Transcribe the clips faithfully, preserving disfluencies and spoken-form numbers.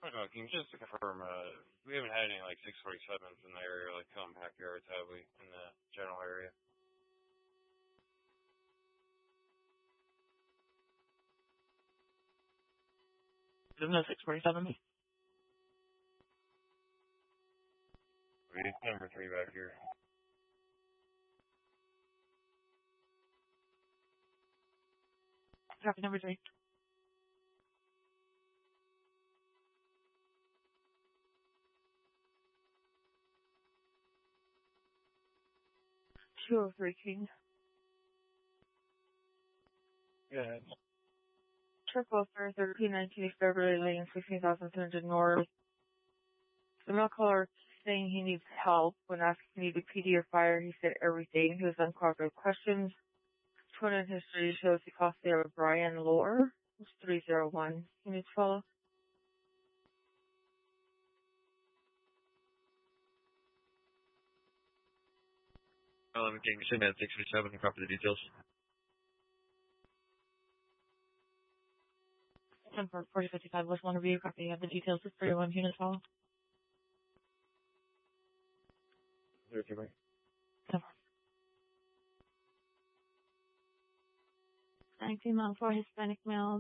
Uh, can you just confirm, uh, we haven't had any, like, six forty-sevens in the area, like, compact yards, have we, in the general area? There's no six forty-seven. It's number three back here. Copy number three. two oh three King. Yeah. Triple for thirteen nineteen Beverly Lane, sixteen thousand three hundred North. The mail caller saying he needs help. When asked if he needed P D or fire, he said everything. He was unqualified questions. Twitter history shows he cost there with Brian Lohr. It's three oh one. Can you follow? eleven King, send me at six forty-seven and copy the details. ten for forty fifty-five, West One Review, copy of the details with three oh one units follow. Zero two, right? ten for. nineteen mile four Hispanic males.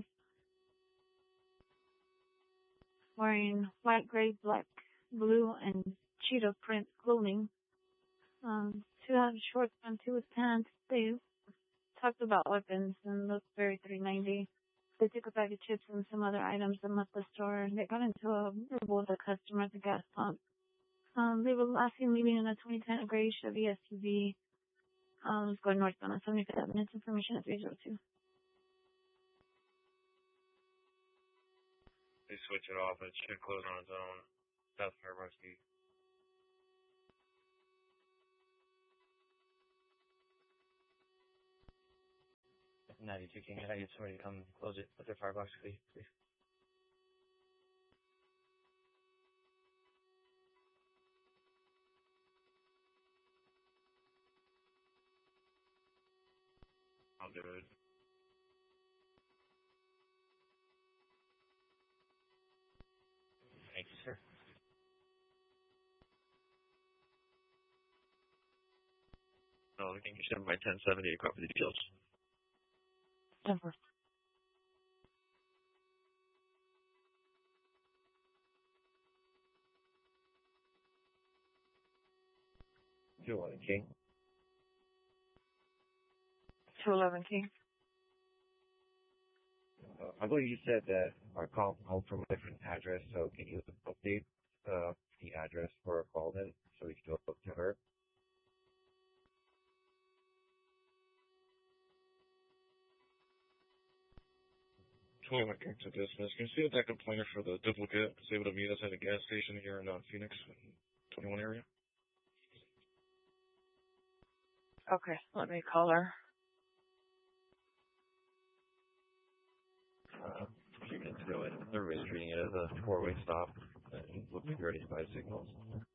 Wearing white, gray, black, blue, and cheetah print clothing. Um, two had shorts on, two with pants. They talked about weapons and looked very three ninety. They took a bag of chips and some other items and left the store. They got into a verbal with a customer at the gas pump. Um, they were last seen leaving in a twenty ten gray Chevy S U V. Um, it was going northbound on seventy-fifth Avenue. It's information at three oh two. They switch it off, it should close on its own. That's Starbucks key. ninety-two King, I get somebody to come close it with their firebox key, please. I'll do it. Thank you, sir. No, I think you send my ten seventy to copy the details. ten for. two eleven King. two eleven King. Uh, I believe you said that our call called from a different address, so can you update uh, the address for a call then, so we can go up to her? twenty-one King to dismiss. Can you see if that complainer for the duplicate is able to meet us at a gas station here in uh, Phoenix, twenty-one area? Okay, let me call her. Uh, a few minutes ago, and everybody's treating it as a four-way stop and looks like already spy signals.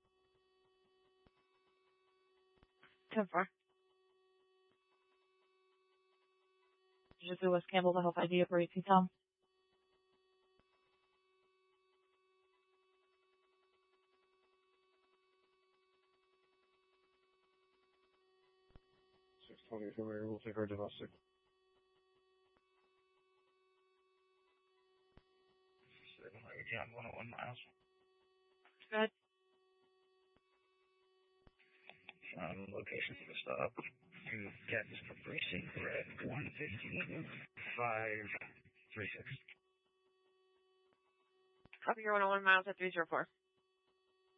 ten four. Did you do West Campbell to help I D for eighteen Tom? six twenty, we'll take our domestic. Yeah, one oh one miles. Good. Um, location for the stop. You get for precinct red one fifteen five three six. Copy your one oh one miles at three oh four.